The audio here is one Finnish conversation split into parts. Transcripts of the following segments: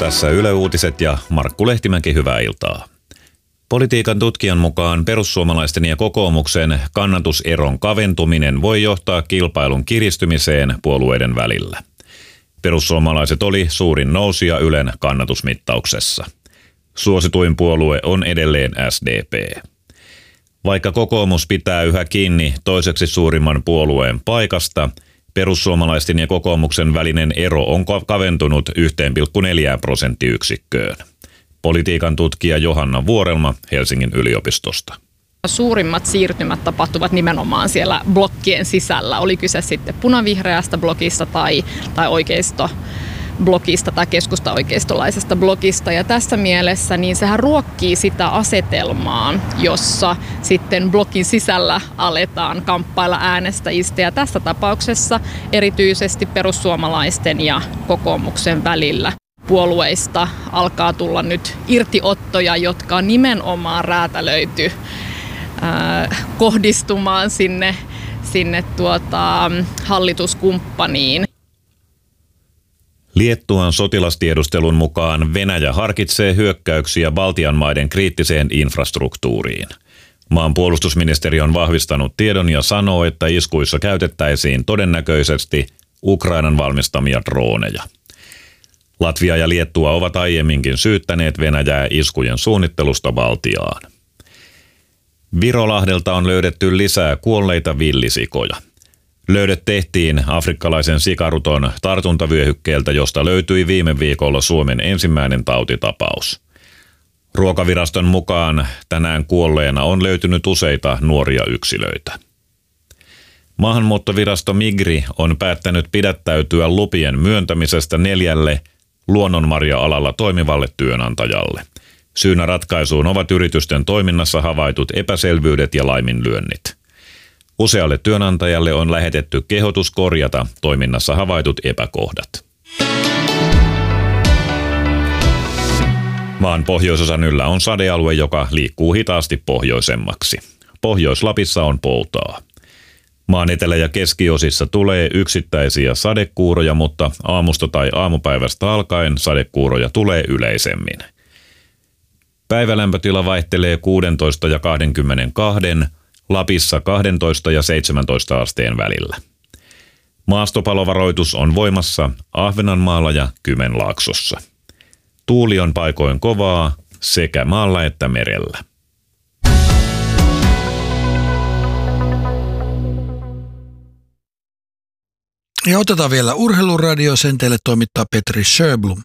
Tässä Yle Uutiset ja Markku Lehtimäki, hyvää iltaa. Politiikan tutkijan mukaan perussuomalaisten ja kokoomuksen kannatuseron kaventuminen voi johtaa kilpailun kiristymiseen puolueiden välillä. Perussuomalaiset oli suurin nousija Ylen kannatusmittauksessa. Suosituin puolue on edelleen SDP. Vaikka kokoomus pitää yhä kiinni toiseksi suurimman puolueen paikasta, perussuomalaisten ja kokoomuksen välinen ero on kaventunut 1,4 prosenttiyksikköön. Politiikan tutkija Johanna Vuorelma Helsingin yliopistosta. Suurimmat siirtymät tapahtuvat nimenomaan siellä blokkien sisällä. Oli kyse sitten punavihreästä blokista tai oikeistoblokista tai keskusta-oikeistolaisesta blokista. Ja tässä mielessä niin sehän ruokkii sitä asetelmaa, jossa sitten blokin sisällä aletaan kamppailla äänestäjistä. Ja tässä tapauksessa erityisesti perussuomalaisten ja kokoomuksen välillä puolueista alkaa tulla nyt irtiottoja, jotka on nimenomaan räätälöity kohdistumaan sinne hallituskumppaniin. Liettuan sotilastiedustelun mukaan Venäjä harkitsee hyökkäyksiä Baltian maiden kriittiseen infrastruktuuriin. Maan puolustusministeri on vahvistanut tiedon ja sanoo, että iskuissa käytettäisiin todennäköisesti Ukrainan valmistamia drooneja. Latvia ja Liettua ovat aiemminkin syyttäneet Venäjää iskujen suunnittelusta Baltiaan. Virolahdelta on löydetty lisää kuolleita villisikoja. Löydöt tehtiin afrikkalaisen sikaruton tartuntavyöhykkeeltä, josta löytyi viime viikolla Suomen ensimmäinen tautitapaus. Ruokaviraston mukaan tänään kuolleena on löytynyt useita nuoria yksilöitä. Maahanmuuttovirasto Migri on päättänyt pidättäytyä lupien myöntämisestä 4 luonnonmarja-alalla toimivalle työnantajalle. Syynä ratkaisuun ovat yritysten toiminnassa havaitut epäselvyydet ja laiminlyönnit. Usealle työnantajalle on lähetetty kehotus korjata toiminnassa havaitut epäkohdat. Maan pohjoisosan yllä on sadealue, joka liikkuu hitaasti pohjoisemmaksi. Pohjois-Lapissa on poutaa. Maan etelä- ja keskiosissa tulee yksittäisiä sadekuuroja, mutta aamusta tai aamupäivästä alkaen sadekuuroja tulee yleisemmin. Päivälämpötila vaihtelee 16 ja 22, Lapissa 12 ja 17 asteen välillä. Maastopalovaroitus on voimassa Ahvenanmaalla ja Kymenlaaksossa. Tuuli on paikoin kovaa sekä maalla että merellä. Ja otetaan vielä Urheiluradio, sen teille toimittaa Petri Sjöblom.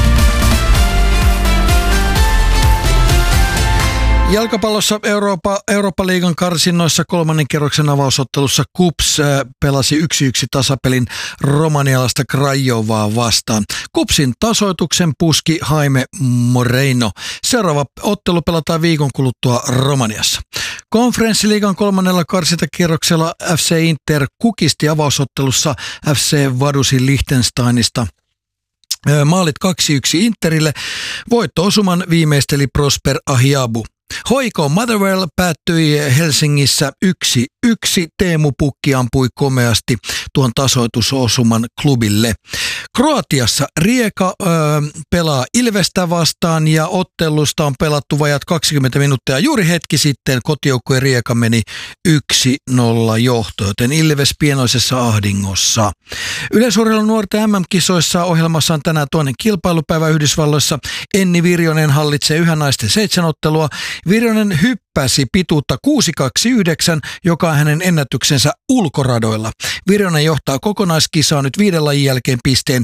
Jalkapallossa Eurooppa-liigan karsinnoissa 3. kerroksen avausottelussa KuPS pelasi 1-1 tasapelin romanialaista Craiovaa vastaan. KuPSin tasoituksen puski Jaime Moreno. Seuraava ottelu pelataan viikon kuluttua Romaniassa. Konferenssiliigan 3. karsintakierroksella FC Inter kukisti avausottelussa FC Vadusin Liechtensteinista. Maalit 2-1 Interille. Voitto-osuman viimeisteli Prosper Ahiabu. HJK Motherwell päättyi Helsingissä 1-1. Teemu Pukki ampui komeasti tuon tasoitusosuman klubille. Kroatiassa Rijeka pelaa Ilvestä vastaan ja ottelusta on pelattu vajat 20 minuuttia. Juuri hetki sitten kotijoukkue Rijeka meni 1-0 johtoon, joten Ilves pienoisessa ahdingossa. Yleisurheilun nuorten MM-kisoissa ohjelmassa on tänään toinen kilpailupäivä Yhdysvalloissa. Enni Virjonen hallitsee yhä naisten 7 ottelua. Virjonen hyppäsi pituutta 6.29, joka on hänen ennätyksensä ulkoradoilla. Virjonen johtaa kokonaiskisaa nyt 5 lajin jälkeen pisteen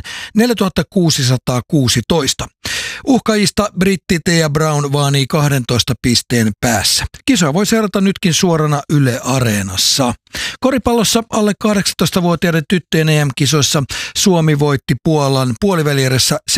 4616. Uhkajista britti Thea Brown vaanii 12 pisteen päässä. Kisoa voi seurata nytkin suorana Yle Areenassa. Koripallossa alle 18-vuotiaiden tyttöjen EM-kisoissa Suomi voitti Puolan puolivälierässä 78-63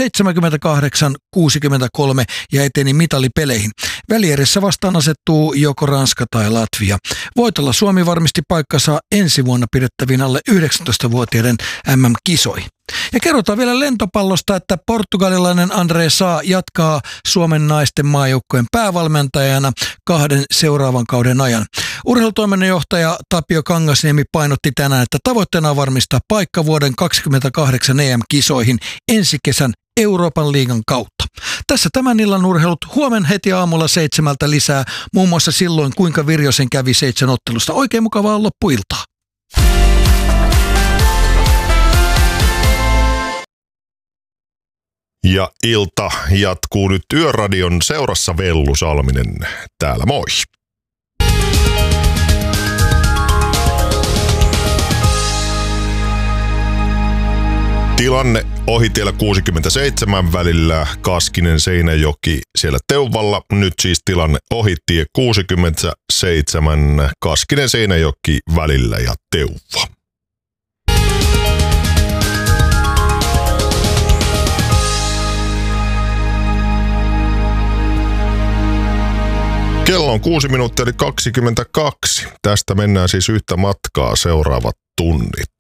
ja eteni mitalipeleihin. Välierässä vastaan asettuu joko Ranska tai Latvia. Voitolla Suomi varmisti paikkansa ensi vuonna pidettäviin alle 19-vuotiaiden MM-kisoihin. Ja kerrotaan vielä lentopallosta, että portugalilainen André Saa jatkaa Suomen naisten maajoukkojen päävalmentajana 2 seuraavan kauden ajan. Urheilutoimennanjohtaja Tapio Kangasniemi painotti tänään, että tavoitteena on varmistaa paikka vuoden 2028 EM-kisoihin ensi kesän Euroopan liigan kautta. Tässä tämän illan urheilut. Huomenna heti aamulla 7 lisää, muun muassa silloin, kuinka Virjosen kävi 7 ottelusta. Oikein mukavaa loppuiltaa. Ja ilta jatkuu nyt Yöradion seurassa. Vellu Salminen täällä, moi! Tilanne ohitiellä 67 välillä Kaskinen-Seinäjoki siellä Teuvalla. Nyt siis tilanne ohitie 67 Kaskinen-Seinäjoki välillä ja Teuva. Kello on 6 minuuttia eli 22. Tästä mennään siis yhtä matkaa seuraavat tunnit.